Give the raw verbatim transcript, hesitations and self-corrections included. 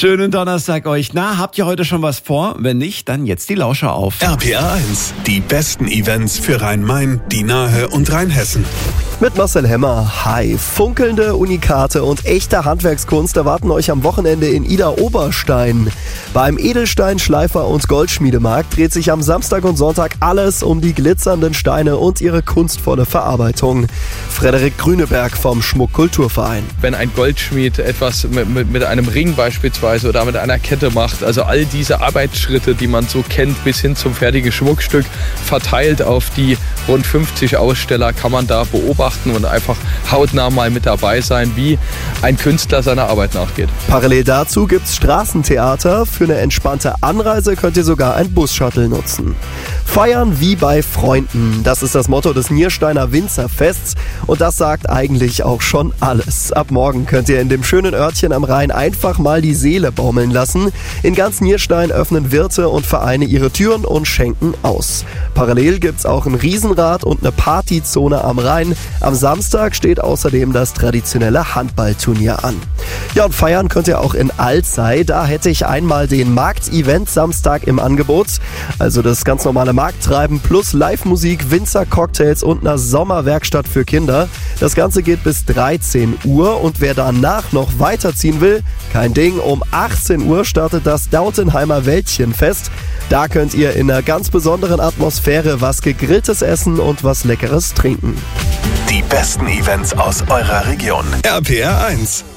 Schönen Donnerstag euch. Na, habt ihr heute schon was vor? Wenn nicht, dann jetzt die Lauscher auf. R P R eins, die besten Events für Rhein-Main, die Nahe und Rheinhessen. Mit Marcel Hemmer. Hi. Funkelnde Unikate und echte Handwerkskunst erwarten euch am Wochenende in Idar-Oberstein. Beim Edelstein-Schleifer- und Goldschmiedemarkt dreht sich am Samstag und Sonntag alles um die glitzernden Steine und ihre kunstvolle Verarbeitung. Frederik Grüneberg vom Schmuck-Kulturverein. Wenn ein Goldschmied etwas mit, mit, mit einem Ring beispielsweise oder mit einer Kette macht, also all diese Arbeitsschritte, die man so kennt, bis hin zum fertigen Schmuckstück, verteilt auf die rund fünfzig Aussteller, kann man da beobachten und einfach hautnah mal mit dabei sein, wie ein Künstler seiner Arbeit nachgeht. Parallel dazu gibt's Straßentheater. Für eine entspannte Anreise könnt ihr sogar ein Bus-Shuttle nutzen. Feiern wie bei Freunden. Das ist das Motto des Niersteiner Winzerfests und das sagt eigentlich auch schon alles. Ab morgen könnt ihr in dem schönen Örtchen am Rhein einfach mal die Seele baumeln lassen. In ganz Nierstein öffnen Wirte und Vereine ihre Türen und schenken aus. Parallel gibt's auch ein Riesenrad und eine Partyzone am Rhein. Am Samstag steht außerdem das traditionelle Handballturnier an. Ja, und feiern könnt ihr auch in Alzey. Da hätte ich einmal den Markt-Event Samstag im Angebot. Also das ganz normale Markttreiben plus Live-Musik, Winzer-Cocktails und eine Sommerwerkstatt für Kinder. Das Ganze geht bis dreizehn Uhr und wer danach noch weiterziehen will, kein Ding, um achtzehn Uhr startet das Dautenheimer Wäldchenfest. Da könnt ihr in einer ganz besonderen Atmosphäre was gegrilltes essen und was Leckeres trinken. Die besten Events aus eurer Region. R P R eins.